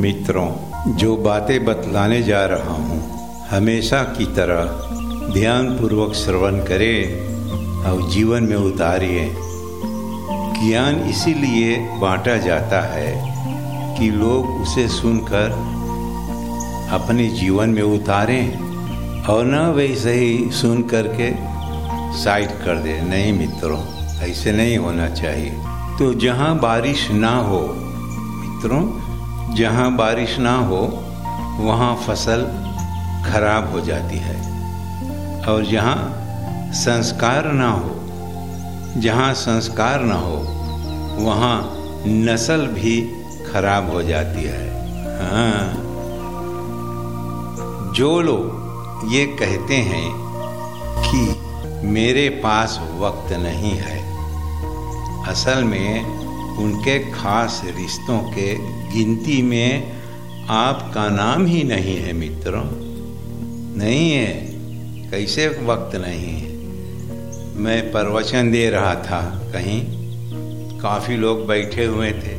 मित्रों, जो बातें बतलाने जा रहा हूँ हमेशा की तरह ध्यानपूर्वक श्रवण करें और जीवन में उतारिए। ज्ञान इसीलिए बांटा जाता है कि लोग उसे सुनकर अपने जीवन में उतारें और न वैसे ही सुन करके साइड कर दे। नहीं मित्रों, ऐसे नहीं होना चाहिए। तो जहाँ बारिश ना हो मित्रों, जहाँ बारिश ना हो वहाँ फसल खराब हो जाती है, और जहाँ संस्कार ना हो, जहाँ संस्कार ना हो वहाँ नस्ल भी खराब हो जाती है। हाँ, जो लोग ये कहते हैं कि मेरे पास वक्त नहीं है, असल में उनके खास रिश्तों के गिनती में आपका नाम ही नहीं है मित्रों। नहीं है, कैसे वक्त नहीं है। मैं प्रवचन दे रहा था कहीं, काफ़ी लोग बैठे हुए थे,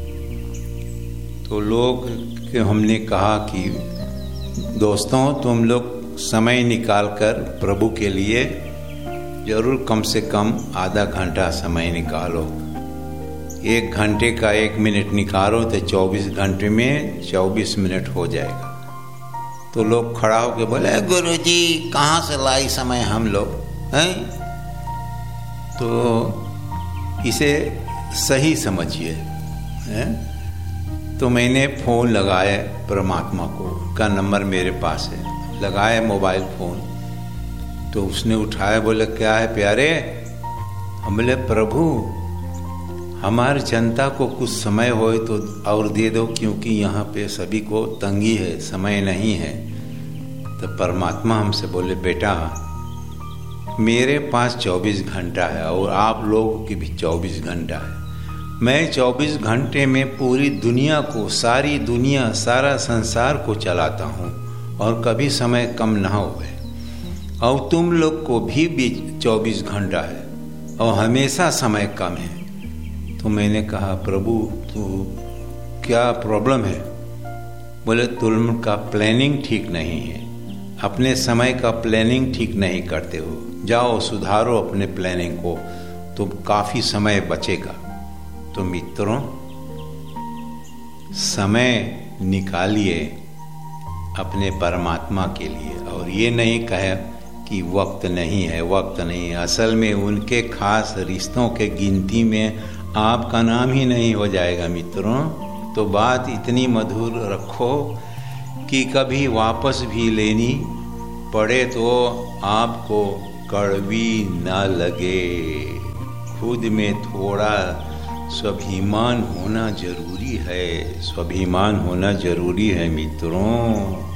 तो लोग के हमने कहा कि दोस्तों, तुम लोग समय निकाल कर प्रभु के लिए जरूर कम से कम आधा घंटा समय निकालो। 1 घंटे का 1 मिनट निकालो तो 24 घंटे में 24 मिनट हो जाएगा। तो लोग खड़ा होकर बोले, गुरुजी कहाँ से लाई समय हम लोग हैं। तो इसे सही समझिए। तो मैंने फ़ोन लगाया परमात्मा को, का नंबर मेरे पास है, लगाया मोबाइल फ़ोन। तो उसने उठाया, बोले क्या है प्यारे। हम बोले प्रभु, हमारी जनता को कुछ समय होए तो और दे दो, क्योंकि यहाँ पे सभी को तंगी है, समय नहीं है। तो परमात्मा हमसे बोले, बेटा मेरे पास 24 घंटा है और आप लोगों की भी 24 घंटा है। मैं 24 घंटे में पूरी दुनिया को, सारी दुनिया, सारा संसार को चलाता हूँ और कभी समय कम ना हुए। और तुम लोग को भी 24 घंटा है और हमेशा समय कम है। तो मैंने कहा, प्रभु तो क्या प्रॉब्लम है। बोले तुम का प्लानिंग ठीक नहीं है, अपने समय का प्लानिंग ठीक नहीं करते हो, जाओ सुधारो अपने प्लानिंग को, तो काफ़ी समय बचेगा। तो मित्रों, समय निकालिए अपने परमात्मा के लिए, और ये नहीं कहे कि वक्त नहीं है, वक्त नहीं है। असल में उनके खास रिश्तों के गिनती में आपका नाम ही नहीं हो जाएगा मित्रों। तो बात इतनी मधुर रखो कि कभी वापस भी लेनी पड़े तो आपको कड़वी ना लगे। खुद में थोड़ा स्वाभिमान होना जरूरी है, स्वाभिमान होना जरूरी है मित्रों।